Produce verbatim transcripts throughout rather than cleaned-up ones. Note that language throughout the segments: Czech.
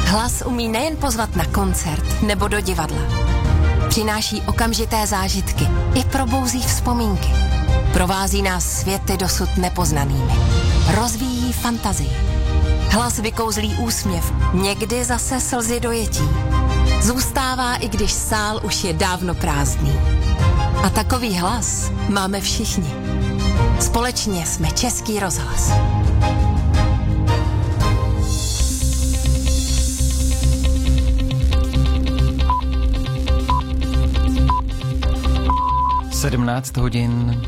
Hlas umí nejen pozvat na koncert nebo do divadla. Přináší okamžité zážitky i probouzí vzpomínky. Provází nás světy dosud nepoznanými. Rozvíjí fantazii. Hlas vykouzlí úsměv, někdy zase slzy dojetí. Zůstává, i když sál už je dávno prázdný. A takový hlas máme všichni. Společně jsme Český rozhlas. sedmnáct hodin.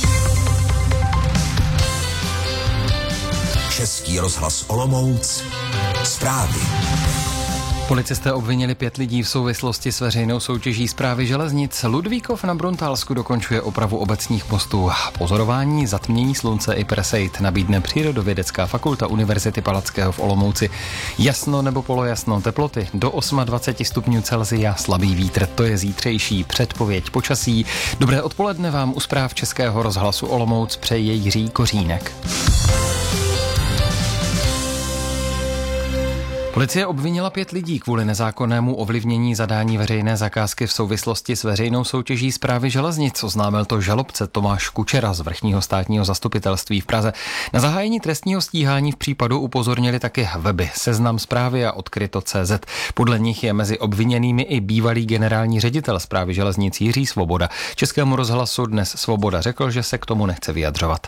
Český rozhlas Olomouc. Zprávy. Policisté obvinili pět lidí v souvislosti s veřejnou soutěží Správy železnic. Ludvíkov na Bruntálsku dokončuje opravu obecních mostů. Pozorování zatmění slunce i Perseid nabídne Přírodovědecká fakulta Univerzity Palackého v Olomouci. Jasno nebo polojasno, teploty do dvacet osm stupňů Celsia, slabý vítr, to je zítřejší předpověď počasí. Dobré odpoledne vám u zpráv Českého rozhlasu Olomouc přeje Jiří Kořínek. Policie obvinila pět lidí kvůli nezákonnému ovlivnění zadání veřejné zakázky v souvislosti s veřejnou soutěží Správy železnic, oznámil to žalobce Tomáš Kučera z Vrchního státního zastupitelství v Praze. Na zahájení trestního stíhání v případu upozornili taky weby Seznam Zprávy a Odkryto tečka cé zet. Podle nich je mezi obviněnými i bývalý generální ředitel Správy železnic Jiří Svoboda. Českému rozhlasu dnes Svoboda řekl, že se k tomu nechce vyjadřovat.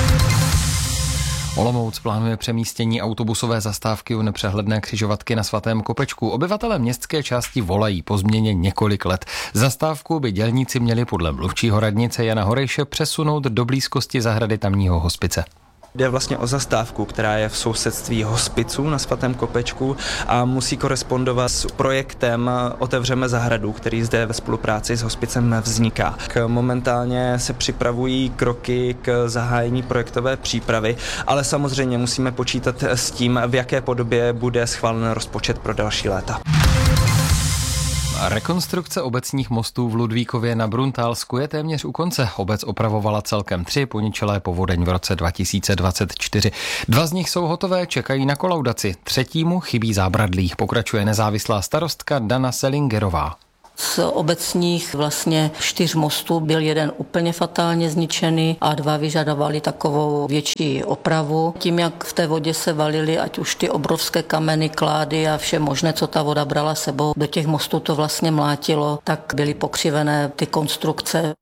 Olomouc plánuje přemístění autobusové zastávky u nepřehledné křižovatky na Svatém Kopečku. Obyvatelé městské části volají po změně několik let. Zastávku by dělníci měli podle mluvčího radnice Jana Horejše přesunout do blízkosti zahrady tamního hospice. Jde vlastně o zastávku, která je v sousedství hospiců na Svatém Kopečku a musí korespondovat s projektem Otevřeme zahradu, který zde ve spolupráci s hospicem vzniká. Momentálně se připravují kroky k zahájení projektové přípravy, ale samozřejmě musíme počítat s tím, v jaké podobě bude schválen rozpočet pro další léta. Rekonstrukce obecních mostů v Ludvíkově na Bruntálsku je téměř u konce. Obec opravovala celkem tři, poničila je povodeň v roce dva tisíce dvacet čtyři. Dva z nich jsou hotové, čekají na kolaudaci. Třetímu chybí zábradlí. Pokračuje nezávislá starostka Dana Selingerová. Z obecních vlastně čtyř mostů byl jeden úplně fatálně zničený a dva vyžadovali takovou větší opravu. Tím, jak v té vodě se valily, ať už ty obrovské kameny, klády a vše možné, co ta voda brala sebou, do těch mostů to vlastně mlátilo, tak byly pokřivené ty konstrukce.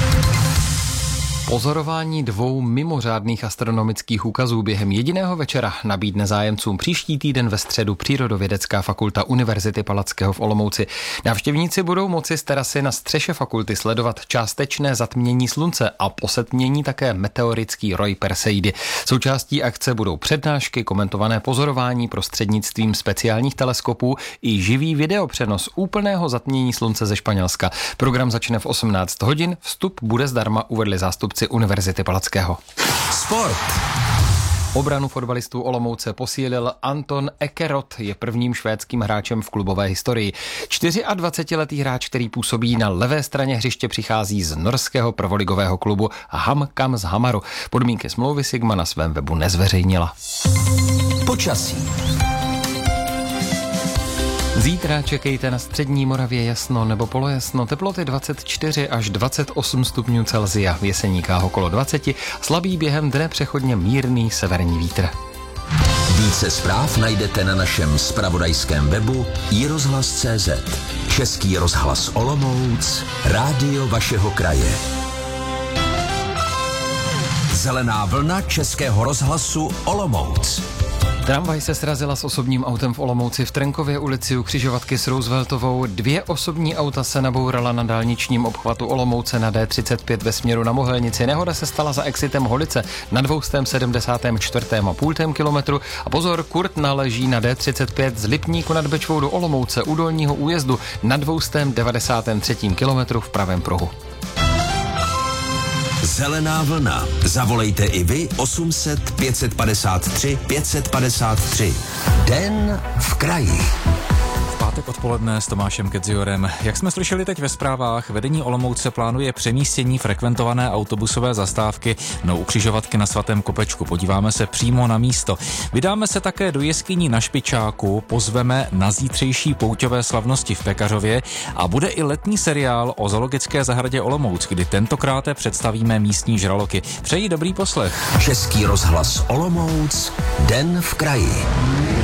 Pozorování dvou mimořádných astronomických úkazů během jediného večera nabídne zájemcům příští týden ve středu Přírodovědecká fakulta Univerzity Palackého v Olomouci. Návštěvníci budou moci z terasy na střeše fakulty sledovat částečné zatmění slunce a posetmění také meteorický roj Perseidy. Součástí akce budou přednášky, komentované pozorování prostřednictvím speciálních teleskopů i živý videopřenos úplného zatmění slunce ze Španělska. Program začne v osmnáct hodin, vstup bude zdarma, uvedli zástupci Univerzity Palackého. Sport. Obranu fotbalistů Olomouce posílil Anton Ekerot, je prvním švédským hráčem v klubové historii. dvacetičtyřletý hráč, který působí na levé straně hřiště, přichází z norského prvoligového klubu HamKam z Hamaru. Podmínky smlouvy Sigma na svém webu nezveřejnila. Počasí. Zítra čekejte na střední Moravě jasno nebo polojasno, teploty dvacet čtyři až dvacet osm stupňů Celsia, v Jeseníkách okolo dvacet, slabý během dne přechodně mírný severní vítr. Více zpráv najdete na našem zpravodajském webu i rozhlas tečka cé zet. Český rozhlas Olomouc, rádio vašeho kraje. Zelená vlna Českého rozhlasu Olomouc. Tramvaj se srazila s osobním autem v Olomouci v Trenkově ulici u křižovatky s Rooseveltovou. Dvě osobní auta se nabourala na dálničním obchvatu Olomouce na D třicet pět ve směru na Mohelnici. Nehoda se stala za exitem Holice na dvě sedmdesát čtyři a půl kilometru. A pozor, Kurtna leží na D třicet pět z Lipníku nad Bečvou do Olomouce u dolního újezdu na dvě devadesát tři kilometru v pravém pruhu. Zelená vlna. Zavolejte i vy osm set pět padesát tři pět padesát tři. Den v kraji. Čtvrtek odpoledne s Tomášem Kedziorem. Jak jsme slyšeli teď ve zprávách, vedení Olomouce plánuje přemístění frekventované autobusové zastávky no ukřižovatky na Svatém Kopečku. Podíváme se přímo na místo. Vydáme se také do jeskyní na Špičáku, pozveme na zítřejší pouťové slavnosti v Pekařově a bude i letní seriál o zoologické zahradě Olomouc, kdy tentokrát představíme místní žraloky. Přeji dobrý poslech. Český rozhlas Olomouc, Den v kraji.